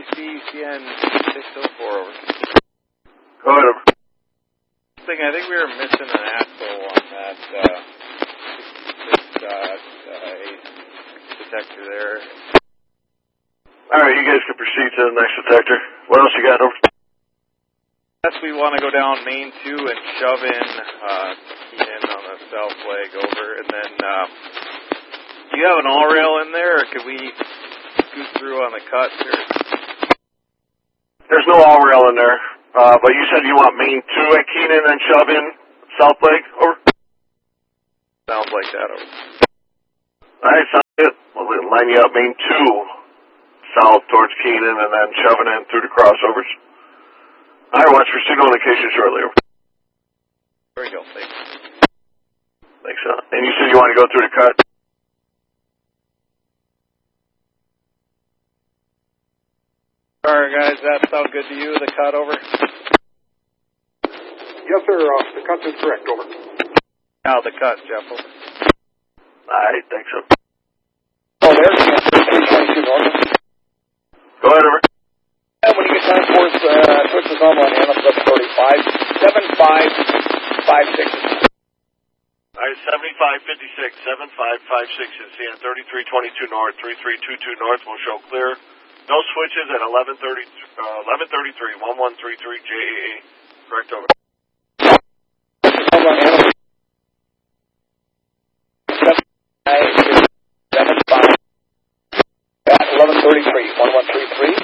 CN 604 over. Go ahead, over. I think we were missing an axle on that detector there. Alright, you guys can proceed to the next detector. What else you got, over? Yes, we want to go down main 2 and shove in on the south leg over, and then do you have an all rail in there, or could we scoot through on the cut here? There's no all rail in there, but you said you want main 2 at Keenan and shove in south leg, over? Sounds like that, over. Alright, sounds good. We'll line you up main 2 south towards Keenan and then shoving in through the crossovers. Alright, watch for signal indication shortly, over. There we go, thanks. Thanks, and you said you want to go through the cut? Alright, guys, that sound good to you, the cut, over? Yes, sir. The cut is correct, over. Now the cut, Jeff, over. Alright, thanks, over. Oh, there's the 322 north. Go ahead, over. And when you get time for us, switch the normal on the NF 735, 7556. Alright, 7556, 7556 is CN 3322 north, 3322 north will show clear. No switches at 1133, 1133 JAA. Correct, over. Over on NF 7575 at 1133, 1133.